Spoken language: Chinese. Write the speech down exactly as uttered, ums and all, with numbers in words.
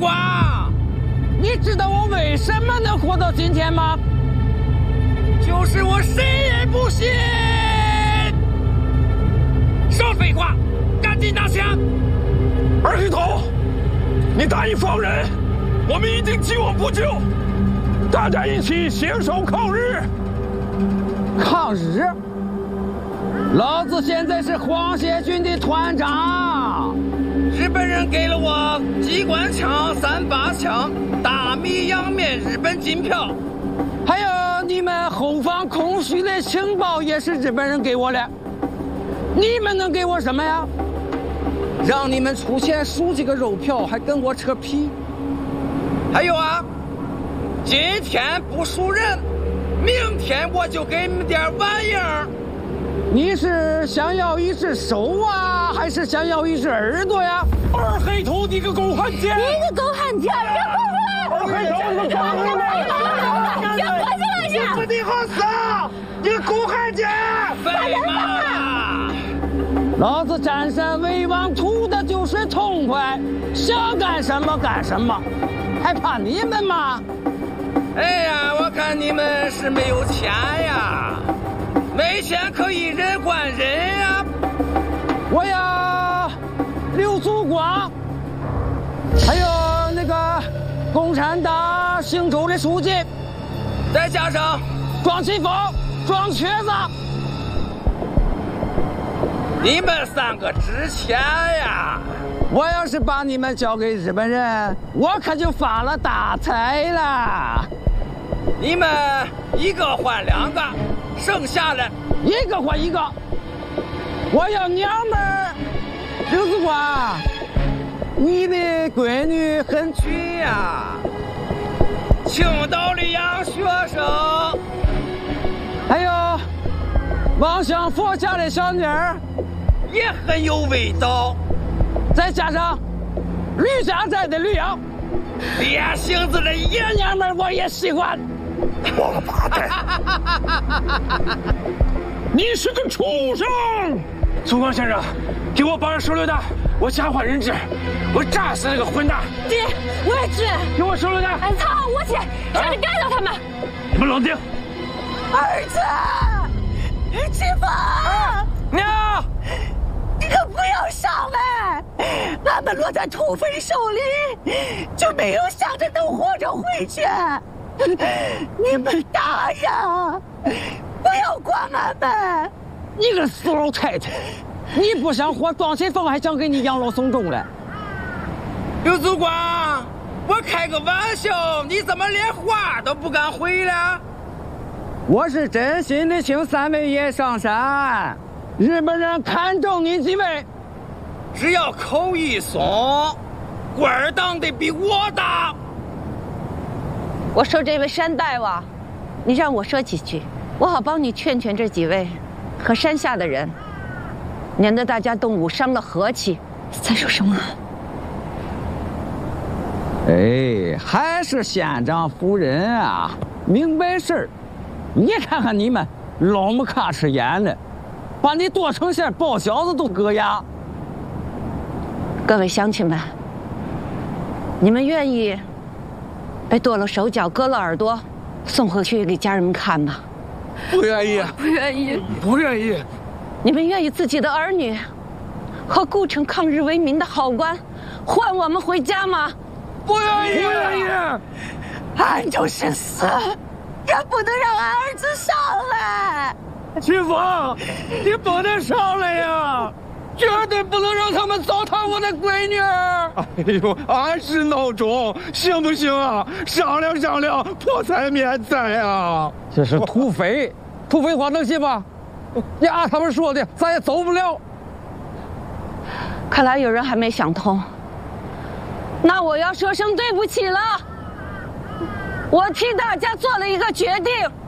瓜，你知道我为什么能活到今天吗？就是我谁也不信。少废话，赶紧拿枪！ 二黑头，你答应放人，我们一定既往不咎，大家一起携手抗日。 抗日？老子现在是皇协军的团长，日本人给了我机关枪、三八枪、大米洋面日本金票，还有你们后方空虚的情报也是日本人给我的。你们能给我什么呀？让你们出钱数几个肉票，还跟我扯皮？还有啊，今天不赎人，明天我就给你们点玩意儿。你是想要一只手啊，还是想要一只耳朵呀？ 二黑头，你个狗汉奸！ 你个狗汉奸！别过来！ 二黑头，你个狗汉奸！ 别过来！ 你死的好死！你狗汉奸！ 废话！老子占山为王，图的就是痛快，想干什么干什么，还怕你们吗？哎呀，我看你们是没有钱呀。没钱可以人管人啊！我要刘祖光，还有那个共产党姓周的书记，再加上庄奇峰、庄瘸子，你们三个值钱呀！我要是把你们交给日本人，我可就发了大财了。你们一个换两个。剩下的一个换一个，我要娘们儿。刘子光，你的闺女很俊呀，青岛的洋学生，还有望乡佛家的小妮儿，也很有味道。再加上吕家寨的吕阳，烈性子的爷娘们我也喜欢。 王八蛋！你是个畜生！祖光先生，给我绑上手榴弹，我假换人质，我炸死那个混蛋！ 爹，我也去！ 给我手榴弹！ 哎，操，我去，让你干掉他们！ 你们冷静！ 儿子，志峰， 娘， 你可不要上来！俺们落在土匪手里，就没有想着能活着回去。你们大呀，不要管俺们！ 你个死老太太，你不想活，庄启峰还想给你养老送终了。刘祖光，我开个玩笑，你怎么连话都不敢回了？我是真心的请三位爷上山，日本人看中你几位，只要口一松，官儿当得比我大。 我说这位山大王，你让我说几句，我好帮你劝劝这几位和山下的人，免得大家动武伤了和气。在说什么？ 哎，还是县长夫人啊，明白事儿。你看看你们老么卡吃盐的，把你剁成馅包饺子都硌牙。 各位乡亲们，你们愿意被剁了手脚、割了耳朵，送回去给家人们看吗？ 不愿意， 不愿意， 不愿意。 你们愿意自己的儿女和顾城抗日为民的好官换我们回家吗？ 不愿意， 不愿意。 俺就是死，也不能让俺儿子上来。 秦风，你不能上来呀！绝对不能让他们糟蹋我的闺女。 哎呦，俺是孬种，行不行啊？商量商量，破财免灾啊！ 这是土匪，土匪话能信吗？你按他们说的，咱也走不了。 看来有人还没想通，那我要说声对不起了。我替大家做了一个决定。